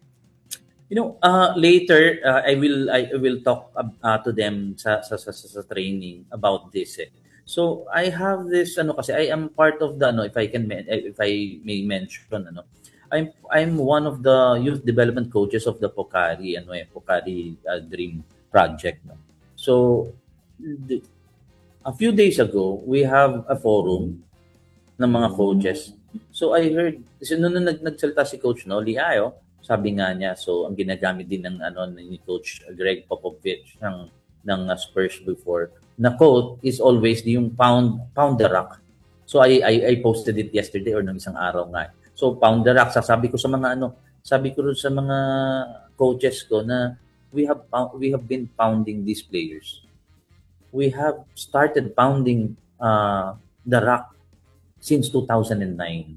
You know, uh, later uh, I will I will talk uh, to them sa, sa sa sa training about this. Eh. So I have this ano kasi I am part of the ano if I can if I may mention ano I'm I'm one of the youth development coaches of the Pokari ano eh Pokari uh, Dream Project. No? So the, a few days ago, we have a forum ng mga coaches. So I heard, kasi nung nag nagsalita si Coach Noli Ayo, sabi nga niya, so ang ginagamit din ng ano ni Coach Greg Popovich ng ng uh, Spurs before, na quote is always yung pound pound the rock. So I I, I posted it yesterday or nung isang araw nga. So pound the rock, sasabi ko sa mga ano, sabi ko sa mga coaches ko na we have we have been pounding these players. We have started pounding uh, the rock since two thousand nine.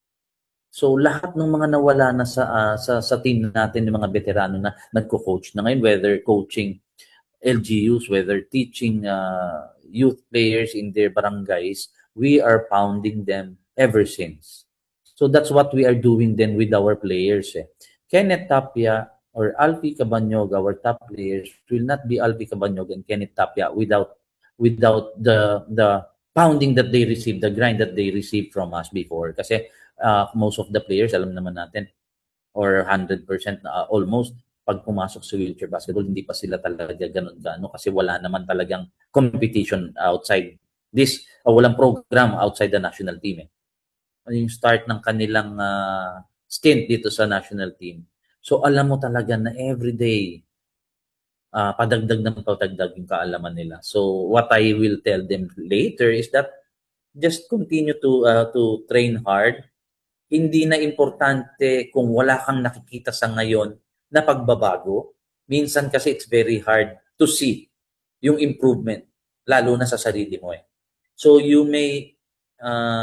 So lahat ng mga nawala na sa uh, sa sa team natin, ng mga veterano na nagko-coach na ngayon, whether coaching L G Us, whether teaching uh, youth players in their barangays, we are pounding them ever since. So that's what we are doing then with our players. Eh. Kenneth Tapia or Alfie Cabanyog, our top players, will not be Alfie Cabanyog and Kenneth Tapia without without the the pounding that they received, the grind that they received from us before. Kasi uh, most of the players, alam naman natin, or one hundred percent uh, almost, pag pumasok sa wheelchair basketball, hindi pa sila talaga ganun gano kasi wala naman talagang competition outside this, uh, walang program outside the national team. Eh. Yung start ng kanilang uh, stint dito sa national team. So alam mo talaga na everyday, uh, padagdag ng padagdag yung kaalaman nila. So what I will tell them later is that just continue to uh, to train hard. Hindi na importante kung wala kang nakikita sa ngayon na pagbabago. Minsan kasi it's very hard to see yung improvement, lalo na sa sarili mo eh. So you may uh,